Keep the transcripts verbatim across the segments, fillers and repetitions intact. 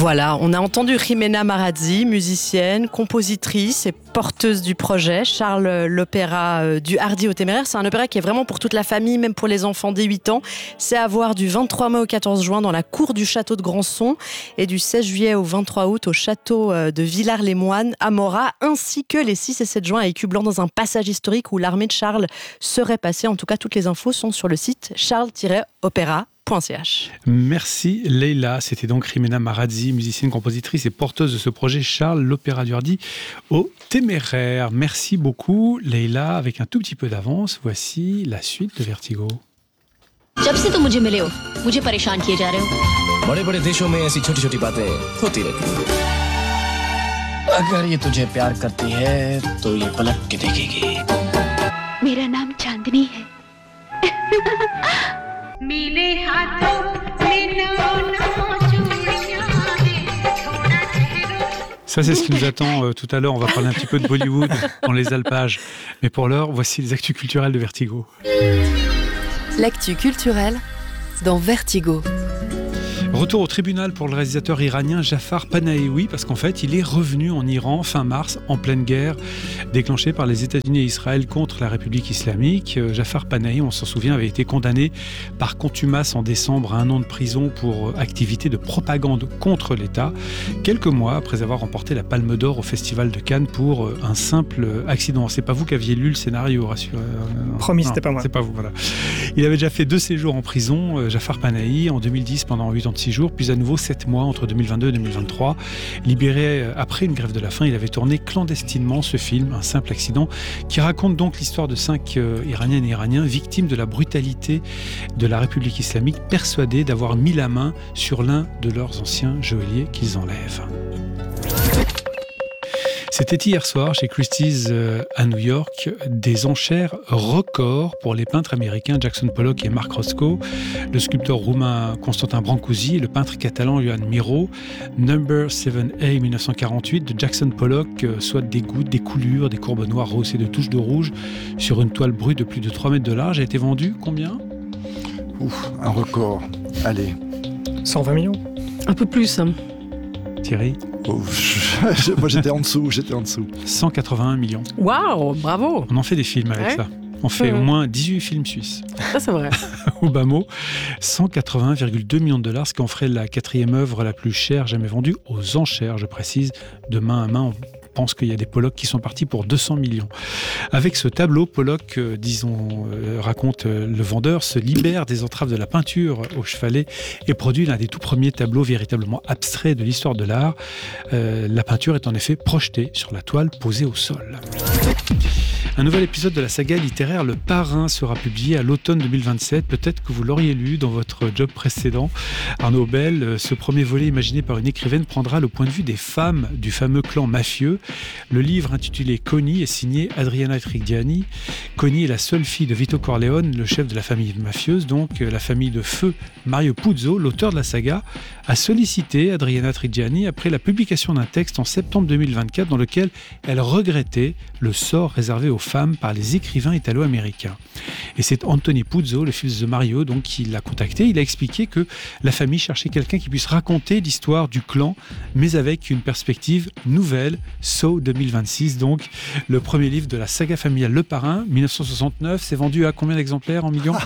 Voilà, on a entendu Jimena Marazzi, musicienne, compositrice et porteuse du projet. Charles, l'opéra du Hardi au Téméraire, c'est un opéra qui est vraiment pour toute la famille, même pour les enfants dès huit ans. C'est à voir du vingt-trois mai au quatorze juin dans la cour du château de Grandson et du seize juillet au vingt-trois août au château de Villars-les-Moines à Morat, ainsi que les six et sept juin à Écublanc dans un passage historique où l'armée de Charles serait passée. En tout cas, toutes les infos sont sur le site charles tiret opéra point c h. Merci Leïla, c'était donc Jimena Marazzi, musicienne, compositrice et porteuse de ce projet Charles, l'opéra du Hardi au Téméraire. Merci beaucoup Leïla, avec un tout petit peu d'avance, voici la suite de Vertigo. जब से तुम मुझे मिले हो, मुझे परेशान किए जा रहे हो। बड़े-बड़े देशों में ऐसी छोटी-छोटी बातें होती रहती हैं। अगर ये तुझे प्यार करती है, तो ये पलट के देखेगी। मेरा नाम चांदनी है। मिले हाथों Ça, c'est ce qui nous attend euh, tout à l'heure. On va parler un petit peu de Bollywood dans les alpages. Mais pour l'heure, voici les actus culturels de Vertigo. L'actu culturelle dans Vertigo. Retour au tribunal pour le réalisateur iranien Jafar Panahi, oui, parce qu'en fait, il est revenu en Iran fin mars, en pleine guerre déclenchée par les États-Unis et Israël contre la République islamique. Jafar Panahi, on s'en souvient, avait été condamné par contumace en décembre à un an de prison pour activité de propagande contre l'État, quelques mois après avoir remporté la Palme d'Or au Festival de Cannes pour un simple accident. C'est pas vous qui aviez lu le scénario, rassurez. Promis, c'était pas moi. C'est pas vous, voilà. Il avait déjà fait deux séjours en prison, Jafar Panahi, en deux mille dix pendant huit ans de six jours, puis à nouveau sept mois entre deux mille vingt-deux et deux mille vingt-trois. Libéré après une grève de la faim, il avait tourné clandestinement ce film, Un simple accident, qui raconte donc l'histoire de cinq euh, Iraniennes et Iraniens victimes de la brutalité de la République islamique, persuadés d'avoir mis la main sur l'un de leurs anciens joailliers qu'ils enlèvent. C'était hier soir chez Christie's euh, à New York, des enchères records pour les peintres américains Jackson Pollock et Marc Roscoe, le sculpteur roumain Constantin Brancusi et le peintre catalan Joan Miró. Number sept A dix-neuf cent quarante-huit de Jackson Pollock, euh, soit des gouttes, des coulures, des courbes noires rehaussées de touches de rouge sur une toile brute de plus de trois mètres de large, a été vendu combien ? Ouf, un record. Allez. cent vingt millions ? Un peu plus. Thierry ? Oh, je, moi j'étais en dessous, j'étais en dessous. cent quatre-vingt-un millions. Waouh, bravo. On en fait des films avec ouais. ça. On fait mmh. au moins dix-huit films suisses. Ça, c'est vrai. Au bas mot, cent quatre-vingts virgule deux millions de dollars, ce qui en ferait la quatrième œuvre la plus chère jamais vendue aux enchères, je précise, de main à main. On pense qu'il y a des Pollock qui sont partis pour deux cents millions. Avec ce tableau, Pollock, euh, disons, euh, raconte euh, le vendeur, se libère des entraves de la peinture au chevalet et produit l'un des tout premiers tableaux véritablement abstraits de l'histoire de l'art. Euh, la peinture est en effet projetée sur la toile posée au sol. Un nouvel épisode de la saga littéraire Le Parrain sera publié à l'automne deux mille vingt-sept. Peut-être que vous l'auriez lu dans votre job précédent. Arnaud Bell, ce premier volet imaginé par une écrivaine prendra le point de vue des femmes du fameux clan mafieux. Le livre intitulé Connie est signé Adriana Trigiani. Connie est la seule fille de Vito Corleone, le chef de la famille mafieuse, donc la famille de feu Mario Puzo, l'auteur de la saga, a sollicité Adriana Trigiani après la publication d'un texte en septembre deux mille vingt-quatre dans lequel elle regrettait le sort réservé aux femmes par les écrivains italo-américains. Et c'est Anthony Puzo, le fils de Mario, donc, qui l'a contacté. Il a expliqué que la famille cherchait quelqu'un qui puisse raconter l'histoire du clan, mais avec une perspective nouvelle. So deux mille vingt-six, donc, le premier livre de la saga familiale Le Parrain, dix-neuf cent soixante-neuf. C'est vendu à combien d'exemplaires en millions?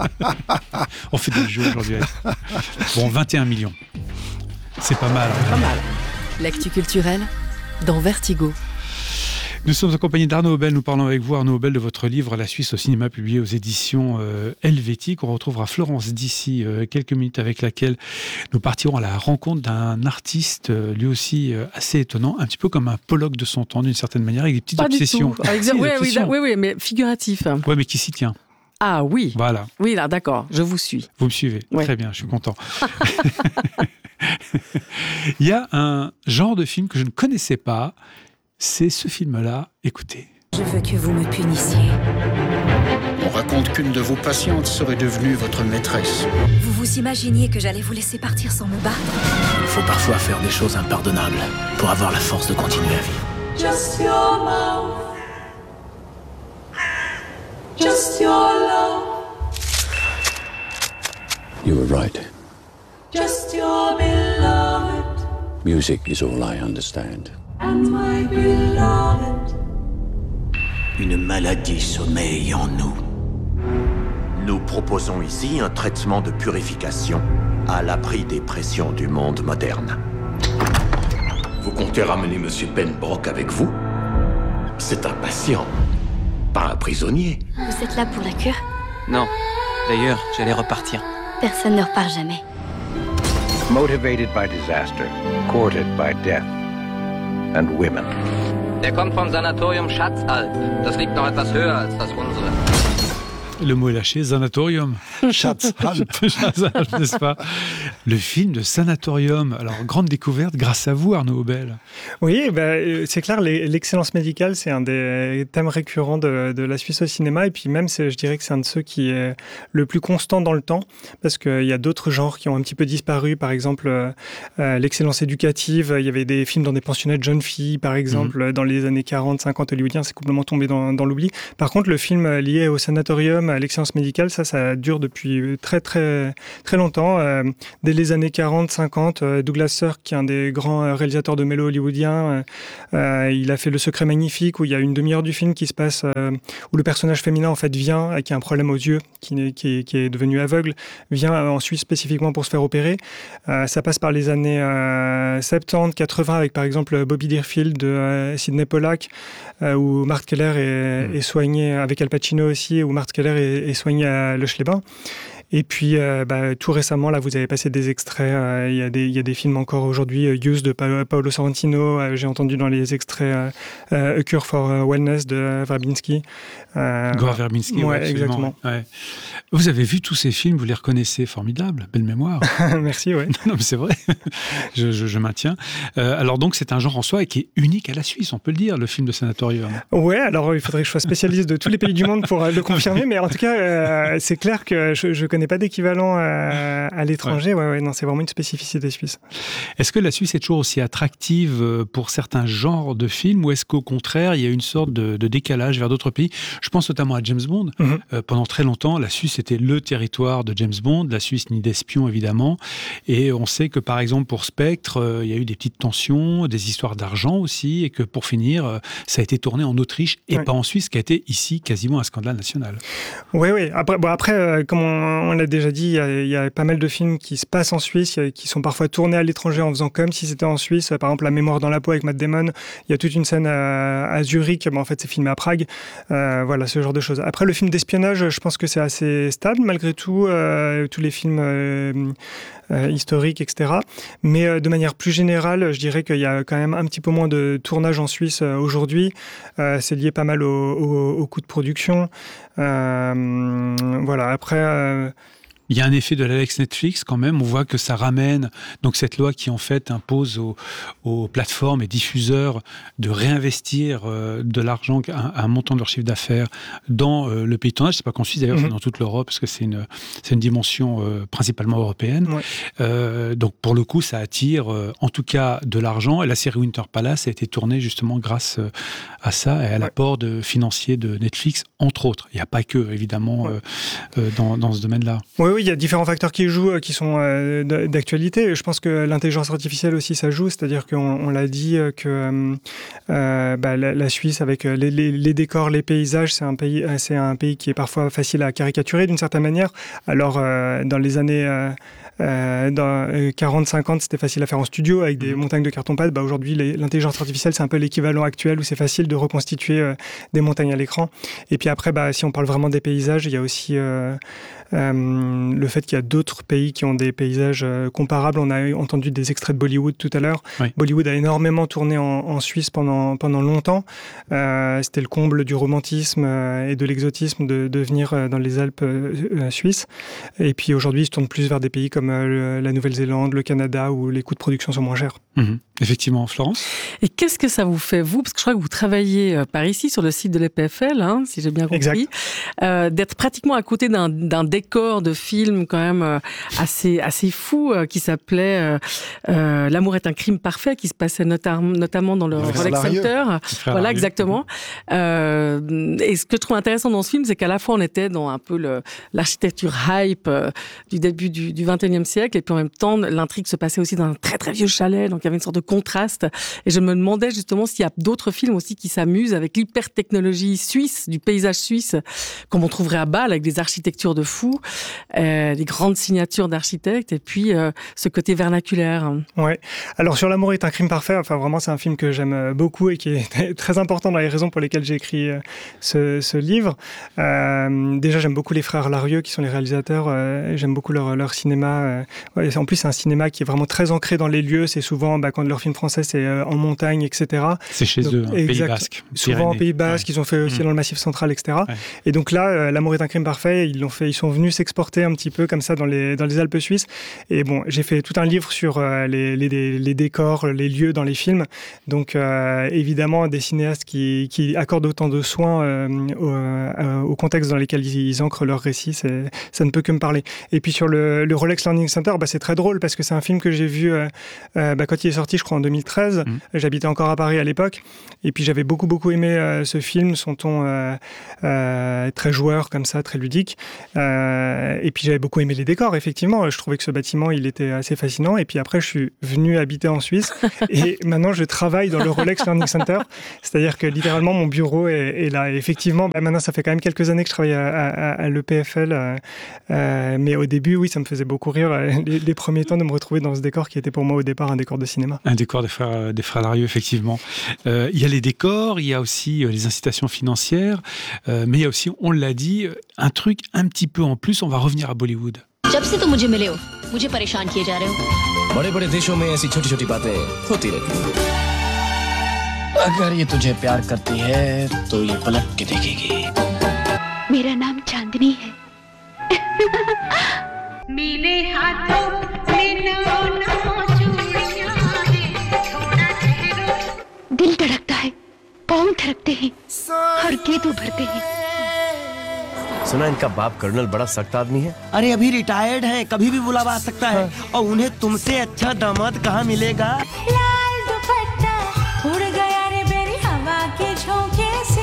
On fait des jeux aujourd'hui. Bon, vingt et un millions. C'est pas mal. Pas mal. L'actu culturelle dans Vertigo. Nous sommes accompagnés d'Arnaud Aubel. Nous parlons avec vous, Arnaud Aubel, de votre livre La Suisse au cinéma, publié aux éditions euh, Helvétique. On retrouvera Florence d'ici euh, quelques minutes, avec laquelle nous partirons à la rencontre d'un artiste, euh, lui aussi euh, assez étonnant, un petit peu comme un Pollock de son temps, d'une certaine manière, avec des petites Pas obsessions. Du tout. Avec... Si, oui, oui, oui, oui, oui, mais figuratif. Oui, mais qui s'y tient. Ah oui. Voilà. Oui, là, d'accord, je vous suis. Vous me suivez. Ouais. Très bien, je suis content. Il y a un genre de film que je ne connaissais pas. C'est ce film-là. Écoutez. Je veux que vous me punissiez. On raconte qu'une de vos patientes serait devenue votre maîtresse. Vous vous imaginiez que j'allais vous laisser partir sans me battre? Il faut parfois faire des choses impardonnables pour avoir la force de continuer à vivre. Just your mouth. Just your love. You were right. Just your beloved. Music is all I understand. And my beloved. Une maladie sommeille en nous. Nous proposons ici un traitement de purification à l'abri des pressions du monde moderne. Vous comptez ramener Monsieur Penbrook avec vous? C'est un patient, pas un prisonnier. Vous êtes là pour la cure? Non. D'ailleurs, j'allais repartir. Personne ne repart jamais. Motivated by disaster, courted by death and women. Der kommt vom Sanatorium Schatzalp. Das liegt noch etwas höher als das unsere. Le mot est lâché, Sanatorium. Schatzalp. Schatzalp, n'est-ce pas? Le film de Sanatorium. Alors, grande découverte grâce à vous, Arnaud Aubel. Oui, bah, c'est clair, l'excellence médicale, c'est un des thèmes récurrents de, de la Suisse au cinéma. Et puis même, je dirais que c'est un de ceux qui est le plus constant dans le temps, parce qu'il y a d'autres genres qui ont un petit peu disparu. Par exemple, euh, l'excellence éducative. Il y avait des films dans des pensionnats de jeunes filles, par exemple, mmh. dans les années quarante, cinquante hollywoodiens. C'est complètement tombé dans, dans l'oubli. Par contre, le film lié au Sanatorium, à l'excellence médicale, ça, ça dure depuis très, très, très longtemps. Euh, dès les années quarante, cinquante, euh, Douglas Sirk, qui est un des grands réalisateurs de mélo hollywoodiens, euh, il a fait Le Secret Magnifique, où il y a une demi-heure du film qui se passe, euh, où le personnage féminin, en fait, vient, euh, qui a un problème aux yeux, qui, qui, qui est devenu aveugle, vient euh, en Suisse spécifiquement pour se faire opérer. Euh, ça passe par les années euh, soixante-dix, quatre-vingts, avec par exemple Bobby Deerfield de euh, Sidney Pollack, euh, où Mart Keller est, mmh. est soigné, avec Al Pacino aussi, où Mart Keller est est soigné à Loesch-les-Bains. Et puis, euh, bah, tout récemment, là, vous avez passé des extraits. Euh, il y a des, il y a des films encore aujourd'hui. Euh, Youth de pa- Paolo Sorrentino. Euh, j'ai entendu dans les extraits euh, euh, A Cure for Wellness de Verbinski. Euh, Gore Verbinski, ouais, ouais, exactement. Ouais. Vous avez vu tous ces films, vous les reconnaissez, formidable, belle mémoire. Merci, ouais. Non, mais c'est vrai. je, je, je maintiens. Euh, alors donc, c'est un genre en soi qui est unique à la Suisse, on peut le dire, le film de Sanatorium. Ouais. Alors il faudrait que je sois spécialiste de tous les pays du monde pour euh, le confirmer, mais en tout cas, euh, c'est clair que je, je connais pas d'équivalent à, à l'étranger. Ouais. Ouais, ouais, non, c'est vraiment une spécificité suisse. Est-ce que la Suisse est toujours aussi attractive pour certains genres de films, ou est-ce qu'au contraire, il y a une sorte de, de décalage vers d'autres pays? Je pense notamment à James Bond. Mm-hmm. Euh, pendant très longtemps, la Suisse était le territoire de James Bond, la Suisse ni d'espions évidemment, et on sait que par exemple pour Spectre, euh, il y a eu des petites tensions, des histoires d'argent aussi, et que pour finir, euh, ça a été tourné en Autriche et ouais. pas en Suisse, qui a été ici quasiment un scandale national. Oui, oui. Après, bon, après euh, comme on, on l'a déjà dit, il y, a, il y a pas mal de films qui se passent en Suisse, qui sont parfois tournés à l'étranger en faisant comme si c'était en Suisse. Par exemple, La Mémoire dans la peau avec Matt Damon, il y a toute une scène à, à Zurich, mais en fait c'est filmé à Prague. Euh, voilà, ce genre de choses. Après, le film d'espionnage, je pense que c'est assez stable malgré tout, euh, tous les films euh, euh, historiques, et cetera. Mais euh, de manière plus générale, je dirais qu'il y a quand même un petit peu moins de tournage en Suisse euh, aujourd'hui. Euh, c'est lié pas mal au, au, au coût de production. Euh, voilà, après... Euh, Il y a un effet de la Lex Netflix quand même, on voit que ça ramène donc cette loi qui en fait impose aux, aux plateformes et diffuseurs de réinvestir euh, de l'argent, un, un montant de leur chiffre d'affaires dans euh, le pays de tournage. C'est pas qu'en Suisse d'ailleurs, mm-hmm. c'est dans toute l'Europe parce que c'est une, c'est une dimension euh, principalement européenne. Ouais. Euh, donc pour le coup ça attire euh, en tout cas de l'argent, et la série Winter Palace a été tournée justement grâce euh, à ça et à ouais. l'apport de, financier de Netflix entre autres. Il n'y a pas que évidemment ouais. euh, euh, dans, dans ce domaine-là. Oui, oui. Il y a différents facteurs qui jouent, qui sont euh, d'actualité. Je pense que l'intelligence artificielle aussi, ça joue. C'est-à-dire qu'on on l'a dit que euh, bah, la, la Suisse, avec les, les, les décors, les paysages, c'est un pays, c'est un pays qui est parfois facile à caricaturer d'une certaine manière. Alors, euh, dans les années... Euh, Euh, dans quarante cinquante, c'était facile à faire en studio avec des montagnes de carton-pâte. Bah, aujourd'hui, les, l'intelligence artificielle, c'est un peu l'équivalent actuel où c'est facile de reconstituer euh, des montagnes à l'écran. Et puis après, bah, si on parle vraiment des paysages, il y a aussi euh, euh, le fait qu'il y a d'autres pays qui ont des paysages euh, comparables. On a entendu des extraits de Bollywood tout à l'heure. Oui. Bollywood a énormément tourné en, en Suisse pendant, pendant longtemps. Euh, c'était le comble du romantisme euh, et de l'exotisme de, de venir euh, dans les Alpes euh, euh, suisses. Et puis aujourd'hui, ils se tournent plus vers des pays comme la Nouvelle-Zélande, le Canada, où les coûts de production sont moins chers. Mmh. Effectivement, Florence. Et qu'est-ce que ça vous fait, vous, parce que je crois que vous travaillez euh, par ici, sur le site de l'E P F L, hein, si j'ai bien compris, euh, d'être pratiquement à côté d'un, d'un décor de film quand même euh, assez, assez fou, euh, qui s'appelait euh, euh, L'amour est un crime parfait, qui se passait nota- notamment dans le Rolex Center. Voilà, Larieux. Exactement. Euh, et ce que je trouve intéressant dans ce film, c'est qu'à la fois on était dans un peu le, l'architecture hype euh, du début du, du vingt et unième siècle, et puis en même temps, l'intrigue se passait aussi dans un très très vieux chalet, donc il y avait une sorte de contraste. Et je me demandais justement s'il y a d'autres films aussi qui s'amusent avec l'hyper-technologie suisse, du paysage suisse, comme on trouverait à Bâle, avec des architectures de fous, euh, des grandes signatures d'architectes, et puis euh, ce côté vernaculaire. Ouais. Alors sur L'amour est un crime parfait, enfin vraiment c'est un film que j'aime beaucoup et qui est très important dans les raisons pour lesquelles j'ai écrit ce, ce livre. Euh, déjà j'aime beaucoup les frères Larieux qui sont les réalisateurs, euh, j'aime beaucoup leur, leur cinéma. Euh, ouais, en plus c'est un cinéma qui est vraiment très ancré dans les lieux, c'est souvent bah, quand leur film français c'est euh, en montagne, et cetera. C'est chez donc, eux, en Pays Basque. Souvent en Pays Basque, ouais. Ils ont fait aussi mmh. dans le Massif central, et cetera. Ouais. Et donc là, euh, L'amour est un crime parfait, ils l'ont fait, ils sont venus s'exporter un petit peu comme ça dans les dans les Alpes suisses. Et bon, j'ai fait tout un livre sur euh, les, les les décors, les lieux dans les films. Donc euh, évidemment des cinéastes qui qui accordent autant de soin euh, au, euh, au contexte dans lequel ils, ils ancrent leurs récits, c'est, ça ne peut que me parler. Et puis sur le, le Rolex Learning Center, bah, c'est très drôle parce que c'est un film que j'ai vu euh, euh, bah, quand il est sorti, je crois en deux mille treize. Mmh. J'habitais encore à Paris à l'époque, et puis j'avais beaucoup beaucoup aimé euh, ce film, son ton euh, euh, très joueur comme ça, très ludique. Euh, et puis j'avais beaucoup aimé les décors. Effectivement, je trouvais que ce bâtiment il était assez fascinant. Et puis après, je suis venu habiter en Suisse, et maintenant je travaille dans le Rolex Learning Center. C'est-à-dire que littéralement mon bureau est, est là. Et effectivement, bah, maintenant ça fait quand même quelques années que je travaille à, à, à l'E P F L, euh, euh, mais au début, oui, ça me faisait beaucoup rire euh, les, les premiers temps de me retrouver dans ce décor qui était pour moi au départ un décor de cinéma. Un décor des frères, des frères Larieux, effectivement. Euh, il y a les décors, il y a aussi euh, les incitations financières, euh, mais il y a aussi, on l'a dit, un truc un petit peu en plus. On va revenir à Bollywood. जब से तुम मुझे मिले हो, मुझे परेशान किए जा रहे हो। बड़े-बड़े देशों में ऐसी छोटी-छोटी बातें होती रहती हैं। अगर ये तुझे प्यार करती है, तो ये पलट के देखेगी। मेरा नाम चांदनी है। मिले हाथों मिलो ना चूड़ियां दे थोड़ा ठहरो। दिल धड़कता है, पाँव थिरकते हैं, और गेंद उभरते हैं। सुना इनका बाप कर्नल बड़ा सख्त आदमी है। अरे अभी रिटायर्ड है, कभी भी बुलावा आ सकता है। और उन्हें तुमसे अच्छा दामाद कहाँ मिलेगा? लाल दुपट्टा उड़ गया रे मेरी हवा के झोंके से।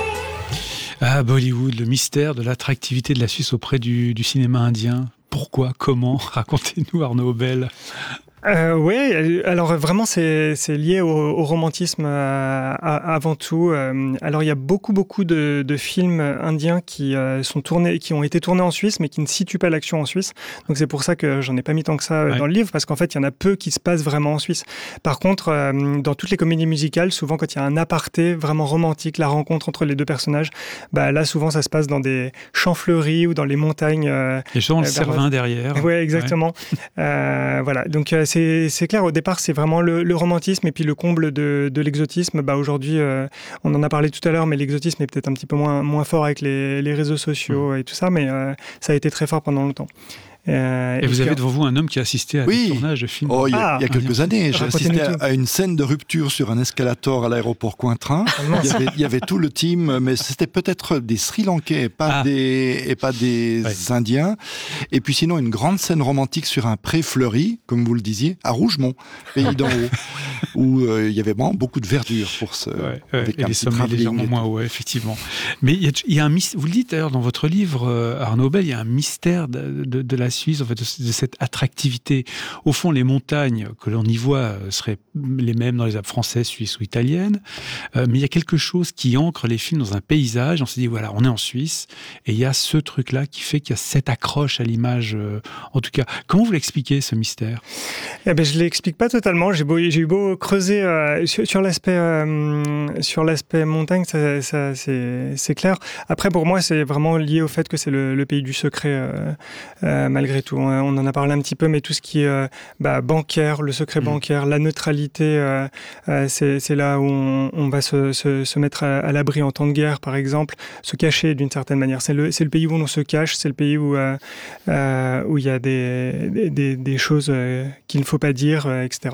Ah, Bollywood, le mystère de l'attractivité de la Suisse auprès du, du cinéma indien. Pourquoi? Comment? Racontez-nous, Arnaud Aubel. Euh, oui, alors vraiment c'est, c'est lié au, au romantisme euh, avant tout. Euh, alors il y a beaucoup beaucoup de, de films indiens qui euh, sont tournés, qui ont été tournés en Suisse, mais qui ne situent pas l'action en Suisse. Donc c'est pour ça que j'en ai pas mis tant que ça ouais. dans le livre, parce qu'en fait il y en a peu qui se passent vraiment en Suisse. Par contre, euh, dans toutes les comédies musicales, souvent quand il y a un aparté vraiment romantique, la rencontre entre les deux personnages, bah là souvent ça se passe dans des champs fleuris ou dans les montagnes. Euh, les gens ont euh, le Cervin derrière. Oui, exactement. Ouais. Euh, voilà, donc euh, C'est, c'est clair, au départ, c'est vraiment le, le romantisme et puis le comble de, de l'exotisme. Bah, aujourd'hui, euh, on en a parlé tout à l'heure, mais l'exotisme est peut-être un petit peu moins, moins fort avec les, les réseaux sociaux mmh. et tout ça, mais euh, ça a été très fort pendant longtemps. Euh, et, et vous avez devant vous un homme qui a assisté à oui. des tournages de films. Oh, il y a, ah, il y a quelques années, j'ai assisté à, à une scène de rupture sur un escalator à l'aéroport Cointrin. il, y avait, il y avait tout le team, mais c'était peut-être des Sri Lankais et pas ah. des, et pas des ouais. Indiens. Et puis sinon, une grande scène romantique sur un pré fleuri, comme vous le disiez, à Rougemont, pays d'en haut, où euh, il y avait vraiment beaucoup de verdure pour ce. Ouais, ouais, avec et un les sommets légèrement moins hauts, ouais, effectivement. Mais il y a, il y a un vous le dites d'ailleurs dans votre livre, Arnaud Aubel, il y a un mystère de, de, de la Suisse, en fait, de cette attractivité. Au fond, les montagnes que l'on y voit seraient les mêmes dans les Alpes françaises, suisses ou italiennes, euh, mais il y a quelque chose qui ancre les films dans un paysage. On se dit, voilà, on est en Suisse, et il y a ce truc-là qui fait qu'il y a cette accroche à l'image. Euh, en tout cas, comment vous l'expliquez, ce mystère? Eh ben, je ne l'explique pas totalement. J'ai, beau, j'ai eu beau creuser euh, sur, sur, l'aspect, euh, sur l'aspect montagne, ça, ça, c'est, c'est clair. Après, pour moi, c'est vraiment lié au fait que c'est le, le pays du secret, euh, euh, malgré tout. On en a parlé un petit peu, mais tout ce qui est euh, bah, bancaire, le secret mmh. bancaire, la neutralité, euh, euh, c'est, c'est là où on, on va se, se, se mettre à, à l'abri en temps de guerre, par exemple, se cacher d'une certaine manière. C'est le, c'est le pays où on se cache, c'est le pays où euh, euh, où il y a des, des, des choses euh, qu'il ne faut pas dire, euh, et cetera.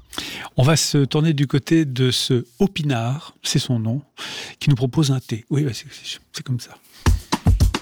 On va se tourner du côté de ce Opinard, c'est son nom, qui nous propose un thé. Oui, c'est, c'est comme ça.